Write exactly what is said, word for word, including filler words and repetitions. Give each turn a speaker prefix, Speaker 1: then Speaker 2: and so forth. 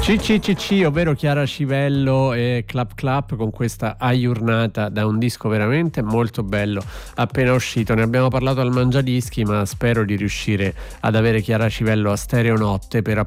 Speaker 1: C C C C, ovvero Chiara Civello e Clap Clap, con questa aiurnata da un disco veramente molto bello appena uscito. Ne abbiamo parlato al Mangiadischi, ma spero di riuscire ad avere Chiara Civello a Stereo Notte per